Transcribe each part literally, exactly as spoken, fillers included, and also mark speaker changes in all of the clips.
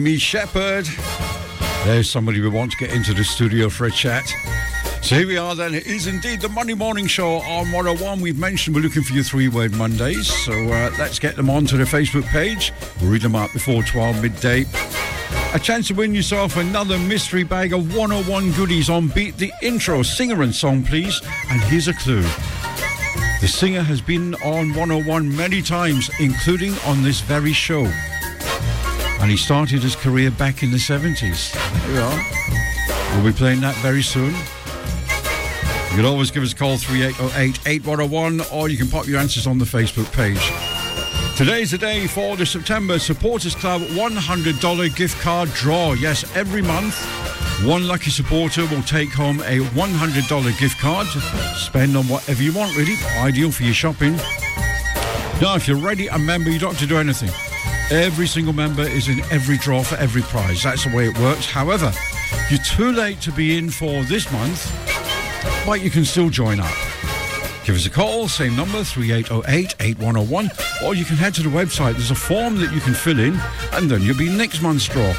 Speaker 1: Me Shepherd. There's somebody we want to get into the studio for a chat. So here we are then. It is indeed the Monday Morning Show on one oh one. We've mentioned we're looking for your three-word Mondays. So uh, let's get them onto the Facebook page. We'll read them out before twelve midday. A chance to win yourself another mystery bag of one oh one goodies on Beat the Intro. Singer and song, please. And here's a clue. The singer has been on one oh one many times, including on this very show. And he started his career back in the seventies. There we are. We'll be playing that very soon. You can always give us a call, three eight oh eight, eight one oh one, or you can pop your answers on the Facebook page. Today's the day for the September Supporters Club one hundred dollars gift card draw. Yes, every month, one lucky supporter will take home a one hundred dollars gift card. Spend on whatever you want, really. Ideal for your shopping. Now, if you're already a member, you don't have to do anything. Every single member is in every draw for every prize. That's the way it works. However, you're too late to be in for this month, but you can still join up. Give us a call, same number, three eight oh eight, eight one oh one, or you can head to the website. There's a form that you can fill in, and then you'll be next month's draw.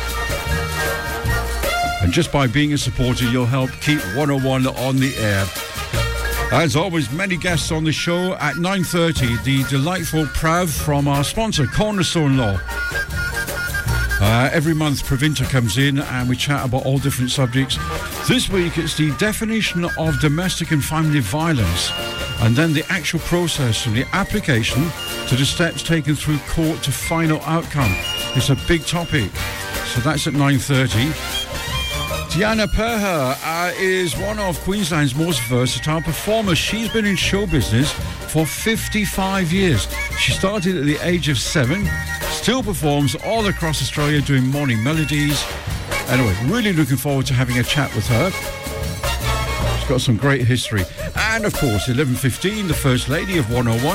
Speaker 1: And just by being a supporter, you'll help keep one oh one on the air. As always, many guests on the show. At nine thirty, the delightful Prav from our sponsor, Cornerstone Law. Uh, every month, Pravinta comes in and we chat about all different subjects. This week, it's the definition of domestic and family violence, and then the actual process from the application to the steps taken through court to final outcome. It's a big topic. So that's at nine thirty. Diana Perha uh, is one of Queensland's most versatile performers. She's been in show business for fifty-five years. She started at the age of seven, still performs all across Australia doing morning melodies. Anyway, really looking forward to having a chat with her. She's got some great history. And of course, eleven fifteen, the First Lady of one oh one.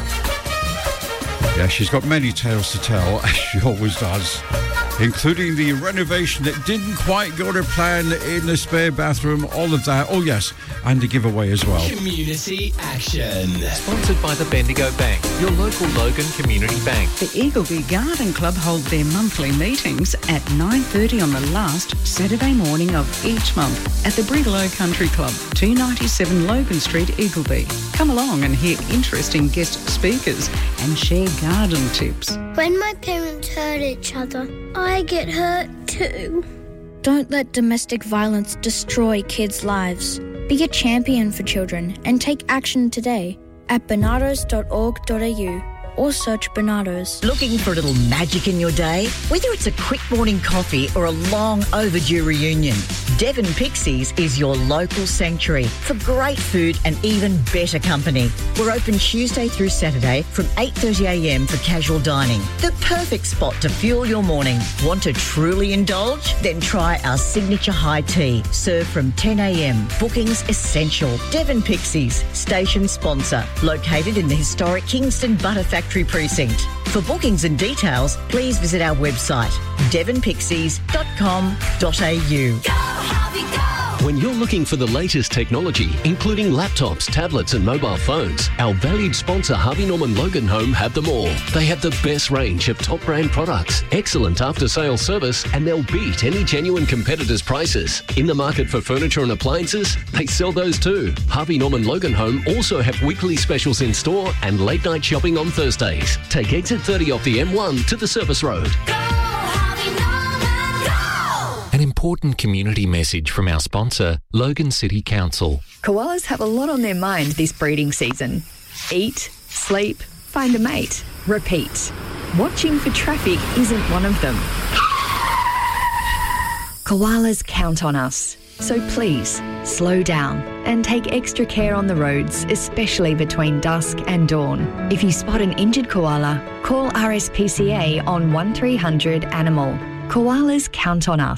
Speaker 1: Yeah, she's got many tales to tell, as she always does, including the renovation that didn't quite go to plan in the spare bathroom, all of that. Oh, yes, and the giveaway as well.
Speaker 2: Community Action.
Speaker 3: Sponsored by the Bendigo Bank, your local Logan Community Bank.
Speaker 4: The Eagleby Garden Club hold their monthly meetings at nine thirty on the last Saturday morning of each month at the Brigalow Country Club, two ninety-seven Logan Street, Eagleby. Come along and hear interesting guest speakers and share garden tips.
Speaker 5: When my parents hurt each other, I get hurt too.
Speaker 6: Don't let domestic violence destroy kids' lives. Be a champion for children and take action today at barnardos dot org dot a u or search Barnardos.
Speaker 7: Looking for a little magic in your day? Whether it's a quick morning coffee or a long overdue reunion, Devon Pixies is your local sanctuary for great food and even better company. We're open Tuesday through Saturday from eight thirty a m for casual dining. The perfect spot to fuel your morning. Want to truly indulge? Then try our signature high tea, served from ten a m. Bookings essential. Devon Pixies, station sponsor, located in the historic Kingston Butter Factory Precinct. For bookings and details, please visit our website, devon pixies dot com dot a u.
Speaker 2: Go, Harvey, go!
Speaker 8: When you're looking for the latest technology, including laptops, tablets and mobile phones, our valued sponsor Harvey Norman Logan Home have them all. They have the best range of top brand products, excellent after-sales service, and they'll beat any genuine competitors' prices. In the market for furniture and appliances, they sell those too. Harvey Norman Logan Home also have weekly specials in store and late night shopping on Thursdays. Take exit thirty off the M one to the Service Road.
Speaker 2: Go, Harvey Norman, go!
Speaker 3: An important community message from our sponsor, Logan City Council.
Speaker 9: Koalas have a lot on their mind this breeding season. Eat, sleep, find a mate, repeat. Watching for traffic isn't one of them. Koalas count on us. So please, slow down and take extra care on the roads, especially between dusk and dawn. If you spot an injured koala, call R S P C A on one three hundred animal. Koalas count on us.